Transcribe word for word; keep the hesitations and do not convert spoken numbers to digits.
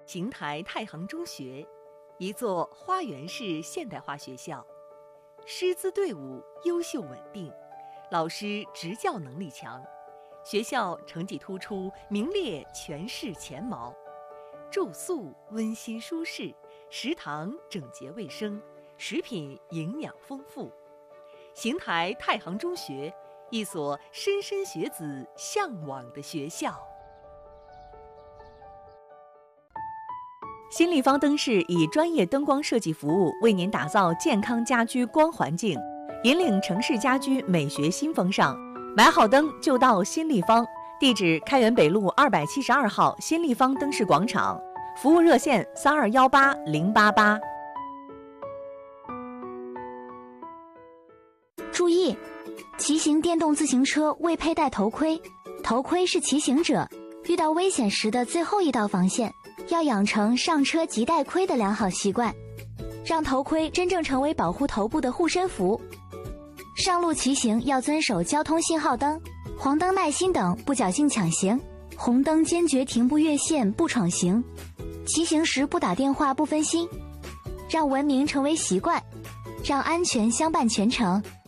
邢台太行中学，一座花园式现代化学校，师资队伍优秀稳定，老师执教能力强，学校成绩突出，名列全市前茅。住宿温馨舒适，食堂整洁卫生，食品营养丰富。邢台太行中学，一所莘莘学子向往的学校。新立方灯饰以专业灯光设计服务，为您打造健康家居光环境，引领城市家居美学新风尚。买好灯就到新立方，地址开元北路二百七十二号新立方灯饰广场，服务热线三二幺八零八八。 注意，骑行电动自行车未佩戴头盔，头盔是骑行者遇到危险时的最后一道防线。要养成上车即戴盔的良好习惯，让头盔真正成为保护头部的护身符。上路骑行要遵守交通信号灯、黄灯耐心等，不侥幸抢行；红灯坚决停步越线，不闯行。骑行时不打电话，不分心，让文明成为习惯，让安全相伴全程。